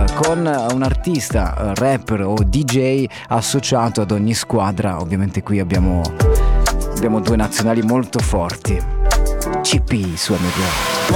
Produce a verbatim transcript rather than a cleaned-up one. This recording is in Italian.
eh, con un artista, eh, rapper o D J associato ad ogni squadra. Ovviamente qui abbiamo, abbiamo due nazionali molto forti. C P su M D A.